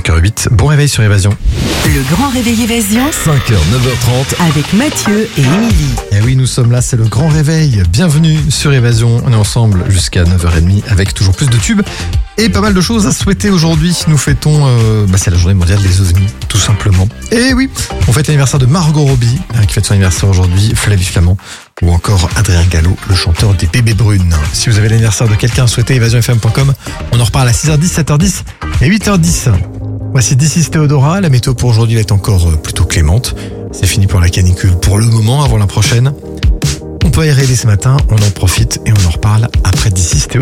5h08. Bon réveil sur Évasion. Le grand réveil Évasion 5h, 9h30. avec Mathieu et Émilie. Et oui, nous sommes là, c'est le grand réveil. Bienvenue sur Évasion. On est ensemble jusqu'à 9h30 avec toujours plus de tubes et pas mal de choses à souhaiter aujourd'hui. Nous fêtons, c'est la journée mondiale des ovnis, tout simplement. Et oui, on fête l'anniversaire de Margot Robbie, qui fête son anniversaire aujourd'hui, Flavie Flamand, ou encore Adrien Gallo, le chanteur des Bébés Brunes. Si vous avez l'anniversaire de quelqu'un, souhaitez évasionfm.com. On en reparle à 6h10, 7h10 et 8h10. Voici This is Théodora. La météo pour aujourd'hui est encore plutôt clémente. C'est fini pour la canicule pour le moment, avant la prochaine. On peut aérer dès ce matin, on en profite et on en reparle après This is Théodora.